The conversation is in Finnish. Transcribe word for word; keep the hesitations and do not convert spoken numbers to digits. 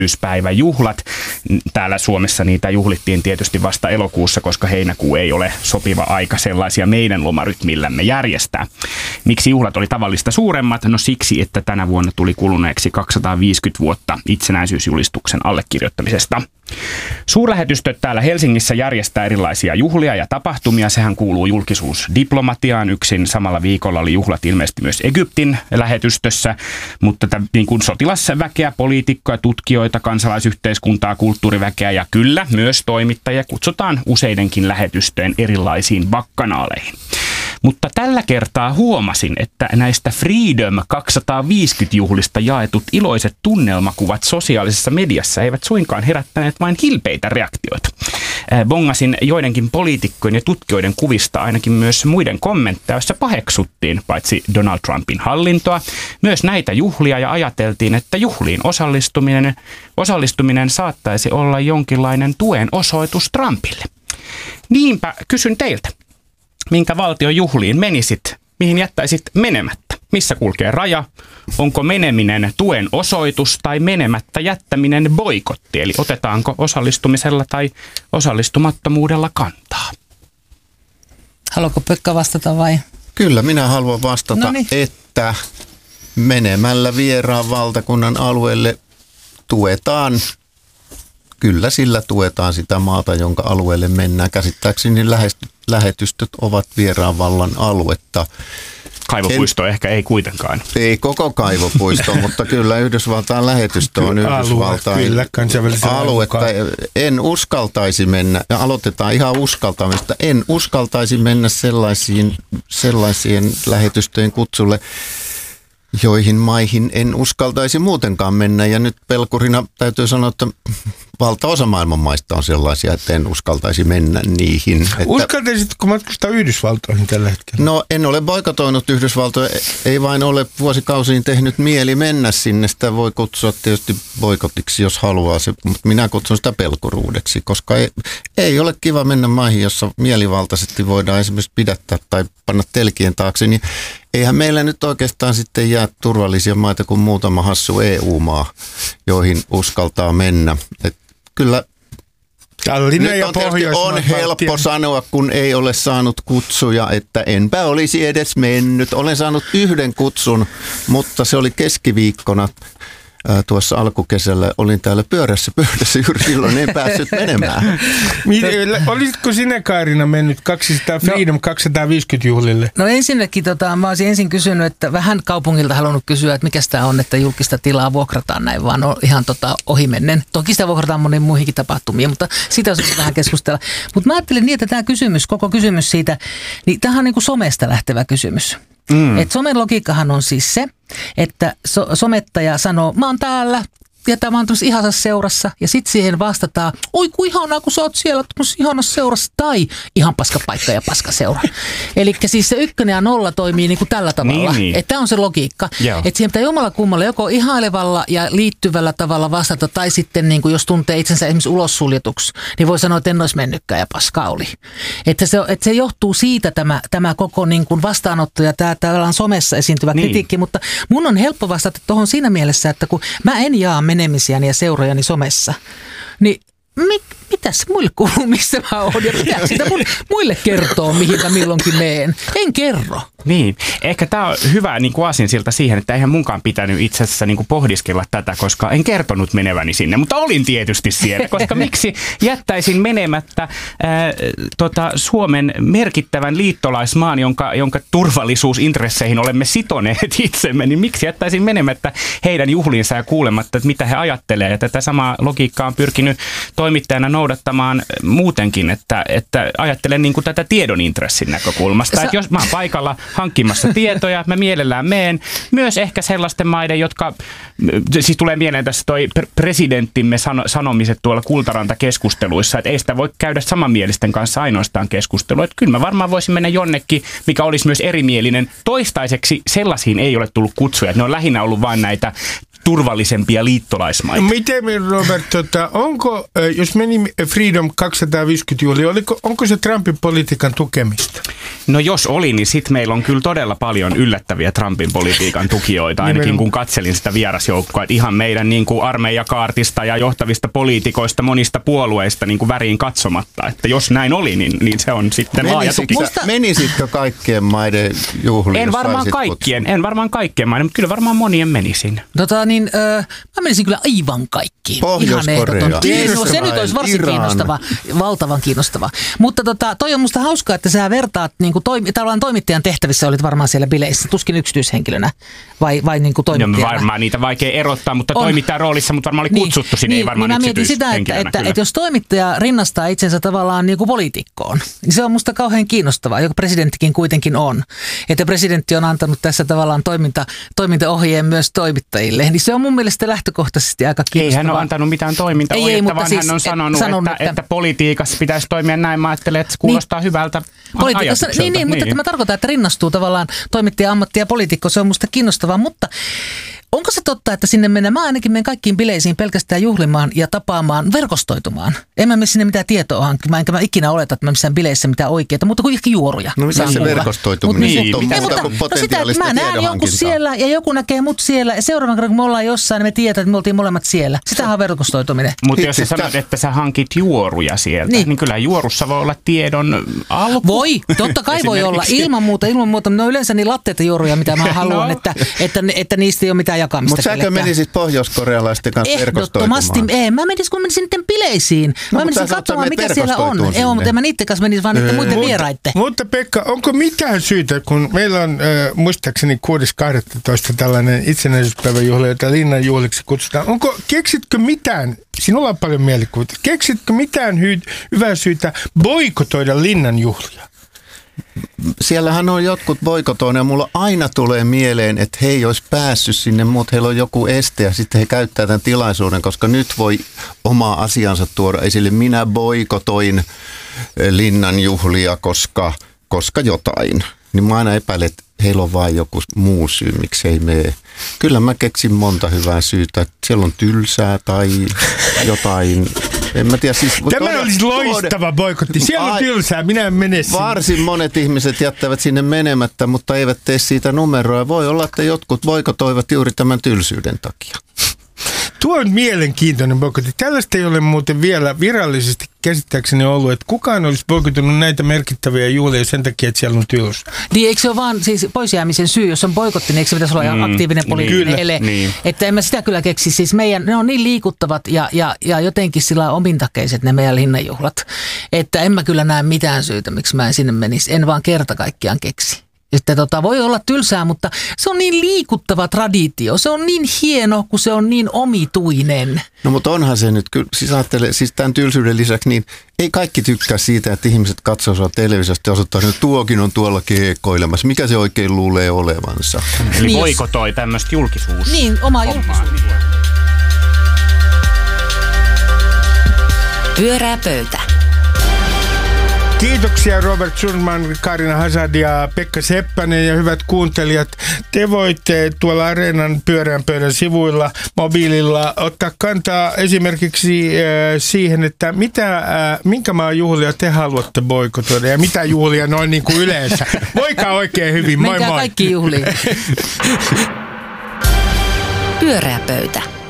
itsenäisyyspäiväjuhlat. Täällä Suomessa niitä juhlittiin tietysti vasta elokuussa, koska heinäkuu ei ole sopiva aika sellaisia meidän lomarytmillämme järjestää. Miksi juhlat oli tavallista suuremmat? No siksi, että tänä vuonna tuli kuluneeksi kaksisataaviisikymmentä vuotta itsenäisyysjulistuksen allekirjoittamisesta. Suurlähetystöt täällä Helsingissä järjestää erilaisia juhlia ja tapahtumia. Sehän kuuluu julkisuusdiplomatiaan. Yksin samalla viikolla oli juhlat ilmeisesti myös Egyptin lähetystössä, mutta tätä, niin kuin sotilasväkeä, poliitikkoja, tutkijoita, kansalaisyhteiskuntaa, kulttuuriväkeä ja kyllä myös toimittajia kutsutaan useidenkin lähetystöjen erilaisiin bakkanaaleihin. Mutta tällä kertaa huomasin, että näistä Freedom kaksisataaviisikymmentä-juhlista jaetut iloiset tunnelmakuvat sosiaalisessa mediassa eivät suinkaan herättäneet vain hilpeitä reaktioita. Bongasin joidenkin poliitikkojen ja tutkijoiden kuvista ainakin myös muiden kommentteja, joissa paheksuttiin paitsi Donald Trumpin hallintoa, myös näitä juhlia ja ajateltiin, että juhliin osallistuminen, osallistuminen saattaisi olla jonkinlainen tuen osoitus Trumpille. Niinpä kysyn teiltä. Minkä valtion juhliin menisit, mihin jättäisit menemättä? Missä kulkee raja? Onko meneminen tuen osoitus tai menemättä jättäminen boikotti? Eli otetaanko osallistumisella tai osallistumattomuudella kantaa? Haluatko Pekka vastata vai? Kyllä, minä haluan vastata, Noniin. että menemällä vieraan valtakunnan alueelle tuetaan. Kyllä sillä tuetaan sitä maata, jonka alueelle mennään. Käsittääkseni lähetystöt ovat vieraan vallan aluetta. Kaivopuisto en, ehkä ei kuitenkaan. Ei koko kaivopuisto, mutta kyllä Yhdysvaltain lähetystö on Yhdysvaltain kyllä, aluetta. En uskaltaisi mennä, ja aloitetaan ihan uskaltamista, en uskaltaisi mennä sellaisiin, sellaisien lähetystöjen kutsulle, joihin maihin en uskaltaisi muutenkaan mennä. Ja nyt pelkurina täytyy sanoa, että valtaosa maailman maista on sellaisia, että en uskaltaisi mennä niihin. Että uskaltaisitko matkustaa Yhdysvaltoihin tällä hetkellä? No en ole boikotoinut Yhdysvaltoja, ei vain ole vuosikausiin tehnyt mieli mennä sinne. Sitä voi kutsua tietysti boikotiksi, jos haluaa, se, mutta minä kutsun sitä pelkuruudeksi, koska ei, ei ole kiva mennä maihin, jossa mielivaltaisesti voidaan esimerkiksi pidättää tai panna telkien taakse, niin eihän meillä nyt oikeastaan sitten jää turvallisia maita kuin muutama hassu E U-maa, joihin uskaltaa mennä. Et kyllä Tallinna nyt on, on helppo Baltian. sanoa, kun ei ole saanut kutsuja, että enpä olisi edes mennyt. Olen saanut yhden kutsun, mutta se oli keskiviikkona. Tuossa alkukesällä olin täällä pyörässä pöydässä juuri silloin, en päässyt menemään. Olisitko sinä, Kaarina, mennyt kaksisataa Freedom no, kaksisataaviisikymmentä-juhlille? No ensinnäkin, tota, mä olisin ensin kysynyt, että vähän kaupungilta halunnut kysyä, että mikä tämä on, että julkista tilaa vuokrataan näin, vaan on ihan tota, ohimennen. Toki sitä vuokrataan moniin muihinkin tapahtumiin, mutta siitä olisi vähän keskustella. Mutta mä ajattelin niin, että tämä kysymys, koko kysymys siitä, niin tämähän on niin kuin somesta lähtevä kysymys. Mm. Et somen logiikkahan on siis se, että so- somettaja sanoo, mä oon täällä ja tämä on tämmöisessä ihanassa seurassa ja sitten siihen vastataan, oi ku ihanaa kun sä oot siellä tämmöisessä ihanassa seurassa tai ihan paska paikka ja paska seura. Eli siis se ykkönen ja nolla toimii niin kuin tällä tavalla, niin, niin. Että tämä on se logiikka. Että siihen pitää jomalla kummalla joko ihailevalla ja liittyvällä tavalla vastata tai sitten niin kuin jos tuntee itsensä esimerkiksi ulos suljetuksi, niin voi sanoa, että en olisi mennytkään ja paska oli. Että se, että se johtuu siitä tämä, tämä koko niin kuin vastaanotto ja tämä tavallaan somessa esiintyvä niin. kritiikki, mutta mun on helppo vastata tuohon siinä mielessä, että kun mä en jaa menemisiäni ja seurojani somessa, niin mit, mitäs muille kuuluu, missä mä oon ja pitääkö sitä muille kertoo, mihin mä milloinkin meen? En kerro. Niin, ehkä tämä on hyvä niin kuin aasinsilta siihen, että eihän munkaan pitänyt itse asiassa niin kuin pohdiskella tätä, koska en kertonut meneväni sinne, mutta olin tietysti siellä, koska miksi jättäisin menemättä ää, tota, Suomen merkittävän liittolaismaan, jonka, jonka turvallisuusintresseihin olemme sitoneet itsemme, niin miksi jättäisin menemättä heidän juhliinsa ja kuulematta, että mitä he ajattelevat. Ja tätä samaa logiikkaa on pyrkinyt toimittajana noudattamaan muutenkin, että, että ajattelen niin kuin tätä tiedon intressin näkökulmasta, Sä... että jos mä oon paikalla hankkimassa tietoja, mä mielellään meen. Myös ehkä sellaisten maiden, jotka, siis tulee mieleen tässä toi presidenttimme sano, sanomiset tuolla Kultaranta-keskusteluissa, että ei sitä voi käydä samanmielisten kanssa ainoastaan keskustelua. Että kyllä mä varmaan voisin mennä jonnekin, mikä olisi myös erimielinen. Toistaiseksi sellaisiin ei ole tullut kutsuja. Ne on lähinnä ollut vain näitä turvallisempia liittolaismaita. Miten, Robert, tota, onko, jos meni Freedom kaksisataaviisikymmentä juhlia, oliko, onko se Trumpin politiikan tukemista? No jos oli, niin sitten meillä on kyllä todella paljon yllättäviä Trumpin politiikan tukijoita, ainakin kun katselin sitä vierasjoukkoa, että ihan meidän niin kuin armeijakaartista ja johtavista poliitikoista monista puolueista niin kuin väriin katsomatta, että jos näin oli, niin, niin se on sitten laaja tuki. Musta... Menisitkö kaikkien maiden juhliin? En varmaan kaikkien, en varmaan kaikkien maiden, mutta kyllä varmaan monien menisin. Tota niin, öö, mä menisin kyllä aivan kaikkiin. Pohjois-Korea. No, se nyt olisi varsin Iran. Kiinnostava, valtavan kiinnostava. Mutta tota, toi on musta hauskaa, että sä vertaat, niin kuin toimi, tavallaan toimittajan tehtävissä olit varmaan siellä bileissä, tuskin yksityishenkilönä vai, vai niin kuin toimittajana. No, varmaan niitä vaikea erottaa, mutta on. Toimittajan roolissa, mutta varmaan oli niin, kutsuttu sinne, niin, ei varmaan niin, yksityishenkilönä. Mä mietin sitä, että, että, että jos toimittaja rinnastaa itsensä tavallaan niin kuin poliitikkoon, niin se on musta kauhean kiinnostavaa, joka presidenttikin kuitenkin on. Että presidentti on antanut tässä tavallaan toiminta, toimintaohjeen myös toimittajille, niin se on mun mielestä lähtökohtaisesti aika kiinnostavaa. Ei hän ole antanut mitään toimintaohjetta, ei, ei, vaan siis, hän on sanonut, sanonut että, että, että politiikassa pitäisi toimia näin. Mä ajattelen, että se kuulostaa niin, hyvältä politiikassa, ajatukselta. Niin, niin, mutta niin. Mä tarkoitan, että rinnastuu tavallaan toimittaja, ammatti ja poliitikko. Se on musta kiinnostavaa, mutta onko se totta, että sinne mennään? Mä ainakin menen kaikkiin bileisiin pelkästään juhlimaan ja tapaamaan, verkostoitumaan. En mä mene sinne mitään tietoa hankki. Mä enkä mä ikinä oleta, että mä missään bileissä mitään oikeita, mutta kuin ehkä juoruja. No mitä se kuulla. Verkostoituminen? Mut, niin, mitä muuta kuin potentiaalista tiedonhankintaa. Mä näen jonkun siellä ja joku näkee mut siellä. Ja seuraavan kerran, kun me ollaan jossain, niin me tiedetään, että me oltiin molemmat siellä. Sitähän on verkostoituminen. Mutta jos sä sanot, että sä hankit juoruja sieltä, niin, niin kyllä juorussa voi olla tiedon alku. Voi, totta kai voi olla. Ilman muuta, ilman muuta. No yleensä niin latteita juoruja, mitä mä haluan, no. että, että, että niistä ei ole mitään jakamista. Menisit pohjois-korealaisten kanssa verkostoitumaan? Ehdottomasti. Ei, mä menisin, kun menisin niiden bileisiin. Mä no, menisin katsomaan, mikä siellä on. Ei, mutta en mä niiden kanssa menisin, vaan niiden muiden vieraitte. Mutta Pekka, onko mitään syytä, kun meillä on äh, muistaakseni kuudes kahdestoista tällainen itsenäisyyspäiväjuhla, jota Linnan juhliksi kutsutaan. Onko, keksitkö mitään, sinulla on paljon mielikuvia, keksitkö mitään hy- hyvää syytä boikotoida Linnan juhlia? Siellähän on jotkut boikotoina ja mulla aina tulee mieleen, että he ei olisi päässyt sinne, mutta heillä on joku este ja sitten he käyttää tämän tilaisuuden, koska nyt voi omaa asiansa tuoda esille. Minä boikotoin Linnan juhlia, koska, koska jotain. Niin mä aina epäilen, että heillä on vain joku muu syy, miksi ei mene. Kyllä mä keksin monta hyvää syytä. Siellä on tylsää tai jotain. En mä tiedä, siis Tämä tuoda, olisi loistava boikotti. Siellä on tylsää, minä en mene sinne. Varsin monet ihmiset jättävät sinne menemättä, mutta eivät tee siitä numeroa. Voi olla, että jotkut boikotoivat juuri tämän tylsyyden takia. Tuo on mielenkiintoinen boikotti. Tällaista ei ole muuten vielä virallisesti käsittääkseni ollut, että kukaan olisi boikotunut näitä merkittäviä juhlia sen takia, että siellä on tylsä. Niin, eikö se ole vaan siis poisjäämisen syy, jos on boikotti, niin eikö se pitäisi olla mm, aktiivinen poliittinen niin, ele? Niin. Että en mä sitä kyllä keksi. Siis meidän, ne on niin liikuttavat ja, ja, ja jotenkin sillä omintakeiset ne meidän linnanjuhlat, että en mä kyllä näe mitään syytä, miksi mä en sinne menisi. En vaan kerta kaikkiaan keksi. Että tota, voi olla tylsää, mutta se on niin liikuttava traditio. Se on niin hieno, kun se on niin omituinen. No mutta onhan se nyt, kyllä, siis ajattelee, siis tämän tylsyyden lisäksi, niin ei kaikki tykkää siitä, että ihmiset katsoo sua televisiosta ja osoittaa, että tuokin on tuolla keekkoilemassa. Mikä se oikein luulee olevansa? Eli niin, boikotoi tämmöistä julkisuus. Niin, oma julkisuus. Pyörää pöytä. Kiitoksia Robert Sundman, Kaarina Hazard ja Pekka Seppänen ja hyvät kuuntelijat. Te voitte tuolla Areenan pyörän pöydän sivuilla mobiililla ottaa kantaa esimerkiksi äh, siihen, että mitä, äh, minkä maan juhlia te haluatte boikotoida ja mitä juhlia noin niin kuin yleensä. Voikaa oikein hyvin. Moi moi. Menkää kaikki juhliin. Pyöreä pöytä.